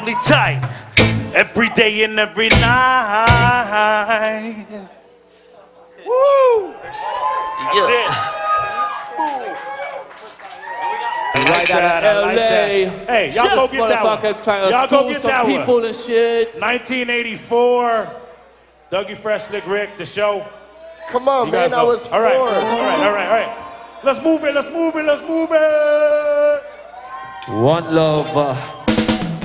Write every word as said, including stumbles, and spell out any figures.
extremely tight. Every day and every night. Woo! That's Yeah. it. Right out that, of I L A. like that. Hey, y'all go get that one. Trying to Y'all go school get some that people one. and shit. nineteen eighty-four. Dougie Fresh, Slick Rick, the show. Come on, You man. guys I know. was all right, four. all right, all right, all right. Let's move it. Let's move it. Let's move it. One love. Uh,